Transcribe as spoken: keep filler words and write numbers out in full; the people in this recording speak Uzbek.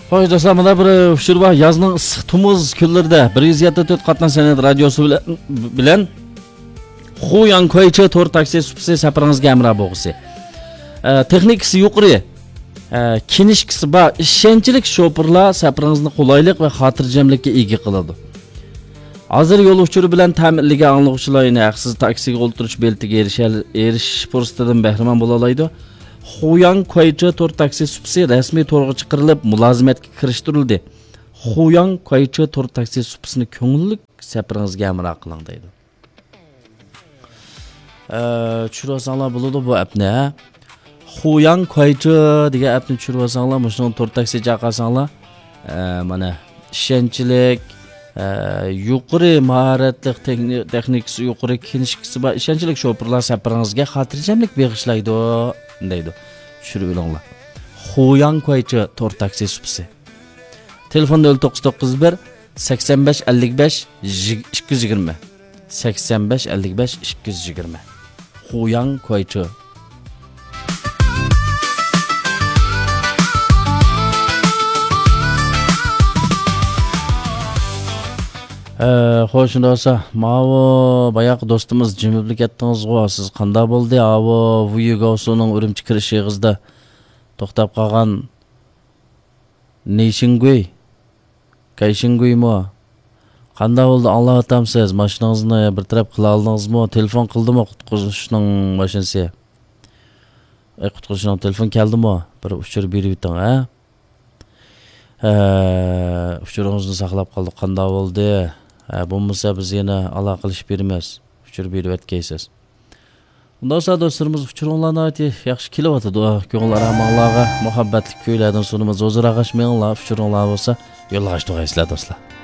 Hoş dostlar, mana bir uçur var. Yazning issiq tumuz kunlarida bir yuz yetmish to'rt qatnan san'at radiosi bilan Xuyan Koychi to'rt taksi supsi safaringizga hamroh bo'lg'isi. Texnikasi yuqori, kinishkisi bor, ishonchlik shoferlar safaringizni qulaylik va xotirjamlikka ega qiladi. Hozir yo'l uchuri bilan ta'minlangan anglovchilarni haqsiz taksiga o'ltirish beltiga erishish fursatidan bahramand bo'la oladi. Xuyan Koychi to'rt taksi supsi rasmiy to'rg'a chiqarilib, mulozimatga kirishtirildi. Xuyan Koychi to'rt taksi supsini ko'ngillik safaringizga hamroh qiling deydi. Tushirasanglar bo'ladi bu appni. Xuyan Koychi degan appni tushirasanglar, mana to'rt taksi chaqasanglar, mana ishonchlik, yuqori mahoratli texnikasi yuqori, kinishkisi bor ishonchlik shoferlar safaringizga xotirjamlik bag'ishlaydi deydi. Tushirib olinglar. Xuyan Koychi to'rt taksi supsi. Telefonda nol to'qqiz to'qqiz bir sakson besh ellik besh ikki yuz yigirma sakson besh ellik besh ikki yuz yigirma. Xuyan Koychi. Xo'sh, shunda bo'lsa, mavo bayaq do'stimiz jimiblik etdingiz-ku, siz qanday bo'ldi? Avo Vuyugovsuning Urumchi kirish yig'izda to'xtab qolgan Neshingui, Kayshinguimi? Qanday bo'ldi? Alloh atamsiz, mashinangizni bir taraf qila oldingizmi? Telefon qildimi qutqizishning mashinasi? Ey qutqizishning telefon keldimi? Bir uchur berib o'ting, ha? Ha, uchuringizni saqlab qoldik. Qanday bo'ldi? Ha, bo'lmasa biz yana aloqa qilib beramiz. Uchur berib o'tkaysiz. Undan sonra do'stlarimiz uchuringlarni aytib, yaxshi kelyapti. Ko'ngillar hammalarga muhabbatli kuylardan sunimiz o'zaro g'ashmanglar, uchuringlar bo'lsa, yo'lga chiqaysizlar do'stlar.